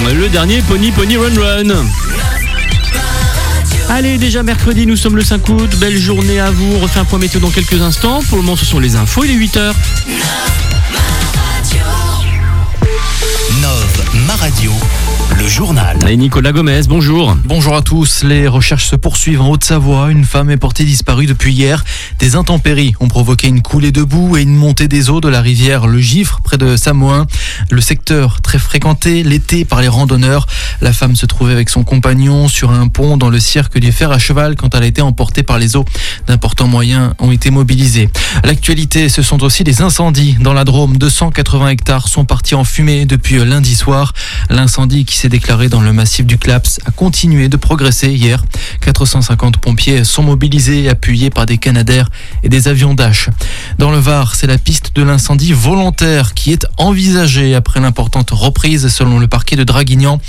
Le dernier Pony Run Run. Allez, déjà mercredi, nous sommes le 5 août. Belle journée à vous. On refait un point météo dans quelques instants. Pour le moment, ce sont les infos. Il est 8h. Ma radio, le journal. Et Nicolas Gomez, bonjour. Bonjour à tous. Les recherches se poursuivent en Haute-Savoie. Une femme est portée disparue depuis hier. Des intempéries ont provoqué une coulée de boue et une montée des eaux de la rivière Le Gifre, près de Samoin. Le secteur très fréquenté l'été par les randonneurs. La femme se trouvait avec son compagnon sur un pont dans le cirque du Fer à cheval quand elle a été emportée par les eaux. D'importants moyens ont été mobilisés. L'actualité, ce sont aussi les incendies. Dans la Drôme, 280 hectares sont partis en fumée depuis lundi soir. L'incendie qui s'est déclaré dans le massif du Claps a continué de progresser hier. 450 pompiers sont mobilisés et appuyés par des Canadair et des avions Dash. Dans le Var, c'est la piste de l'incendie volontaire qui est envisagée après l'importante reprise selon le parquet de Draguignan.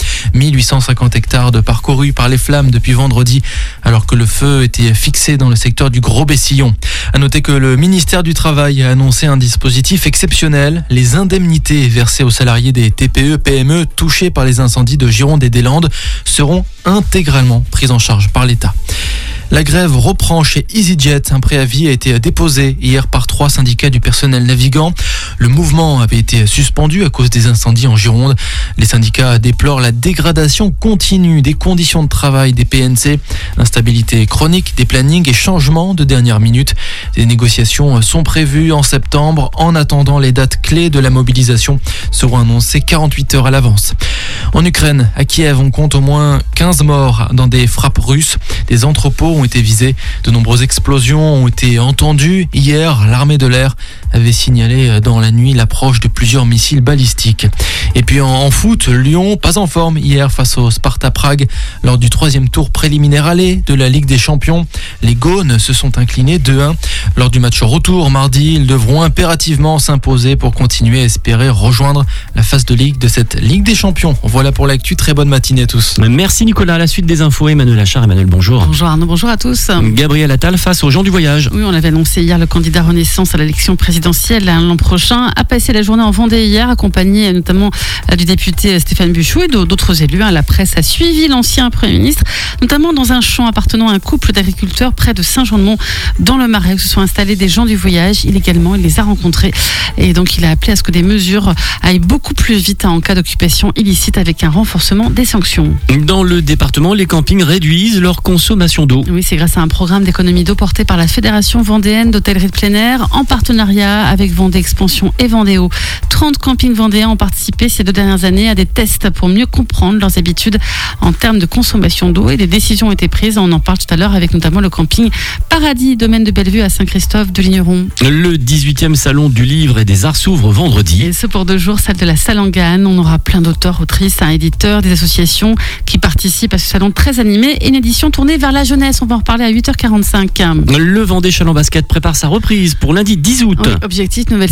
1850 hectares de parcourus par les flammes depuis vendredi, alors que le feu était fixé dans le secteur du Gros-Bessillon. À noter que le ministère du Travail a annoncé un dispositif exceptionnel. Les indemnités versées aux salariés des TPE-PME touchés par les incendies de Gironde et des Landes seront intégralement prises en charge par l'État. La grève reprend chez EasyJet. Un préavis a été déposé hier par 3 syndicats du personnel navigant. Le mouvement avait été suspendu à cause des incendies en Gironde. Les syndicats déplorent la dégradation continue des conditions de travail des PNC, instabilité chronique des plannings et changements de dernière minute. Des négociations sont prévues en septembre. En attendant, les dates clés de la mobilisation seront annoncées 48 heures à l'avance. En Ukraine, à Kiev, on compte au moins 15 morts dans des frappes russes. Des entrepôts ont été visés. De nombreuses explosions ont été entendues. Hier, l'armée de l'air avait signalé dans la nuit l'approche de plusieurs missiles balistiques. Et puis en foot, Lyon, pas en forme hier face au Sparta Prague lors du 3e tour préliminaire aller de la Ligue des Champions. Les Gaunes se sont inclinés 2-1. Lors du match retour mardi, ils devront impérativement s'imposer pour continuer à espérer rejoindre la phase de Ligue de cette Ligue des Champions. Voilà pour l'actu, très bonne matinée à tous. Merci Nicolas. À la suite des infos, Emmanuel Achard. Emmanuel, bonjour. Bonjour Arnaud, bonjour à tous. Gabriel Attal face aux gens du voyage. Oui, on avait annoncé hier le candidat Renaissance à l'élection présidentielle l'an prochain a passé la journée en Vendée hier, accompagné notamment du député Stéphane Buchou et d'autres élus. La presse a suivi l'ancien Premier ministre, notamment dans un champ appartenant à un couple d'agriculteurs près de Saint-Jean-de-Mont dans le Marais, où se sont installés des gens du voyage illégalement. Il les a rencontrés et donc il a appelé à ce que des mesures aillent beaucoup plus vite en cas d'occupation illicite avec un renforcement des sanctions. Dans le département, les campings réduisent leur consommation d'eau. Oui, c'est grâce à un programme d'économie d'eau porté par la Fédération vendéenne d'hôtellerie de plein air en partenariat avec Vendée Expansion et Vendéo. 30 campings vendéens ont participé ces 2 dernières années à des tests pour mieux comprendre leurs habitudes en termes de consommation d'eau et des décisions ont été prises. On en parle tout à l'heure avec notamment le camping Paradis, domaine de Bellevue à Saint-Christophe de Ligneron. Le 18e salon du livre et des arts s'ouvre vendredi. Et ce pour 2 jours, salle de la Salangane. On aura plein d'auteurs, autrices, éditeurs, des associations qui participent à ce salon très animé et une édition tournée vers la jeunesse. On va en reparler à 8h45. Le Vendée Chalon Basket prépare sa reprise pour lundi 10 août. Oui, objectif, nouvelle